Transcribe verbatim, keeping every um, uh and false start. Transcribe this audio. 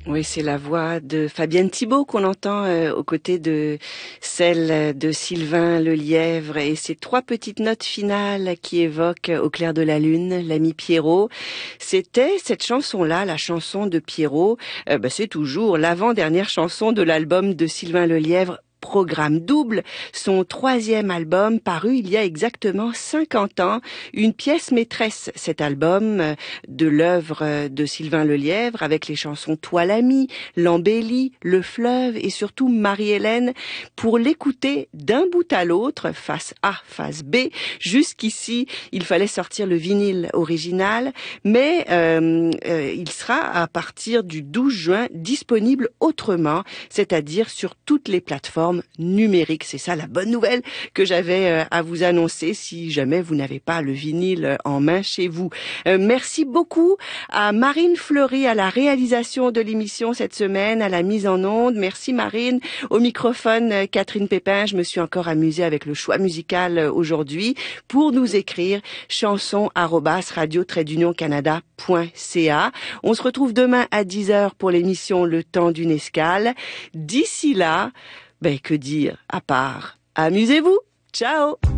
Oui, c'est la voix de Fabienne Thibault qu'on entend euh, aux côtés de celle de Sylvain Lelièvre et ces trois petites notes finales qui évoquent Au clair de la lune, l'ami Pierrot. C'était cette chanson-là, la chanson de Pierrot. Euh, bah, c'est toujours l'avant-dernière chanson de l'album de Sylvain Lelièvre, Programme double, son troisième album paru il y a exactement cinquante ans, une pièce maîtresse, cet album euh, de l'œuvre euh, de Sylvain Lelièvre avec les chansons Toi l'ami, L'embellie, Le fleuve et surtout Marie-Hélène. Pour l'écouter d'un bout à l'autre, face A, face B, jusqu'ici, il fallait sortir le vinyle original, mais euh, euh, il sera à partir du douze juin disponible autrement, c'est-à-dire sur toutes les plateformes numérique. C'est ça la bonne nouvelle que j'avais à vous annoncer si jamais vous n'avez pas le vinyle en main chez vous. Euh, merci beaucoup à Marine Fleury à la réalisation de l'émission cette semaine, à la mise en onde. Merci Marine. Au microphone, Catherine Pépin. Je me suis encore amusée avec le choix musical aujourd'hui pour nous écrire chanson arobase radio trait d'union canada point c a. On se retrouve demain à dix heures pour l'émission Le temps d'une escale. D'ici là, ben, que dire, à part, amusez-vous. Ciao!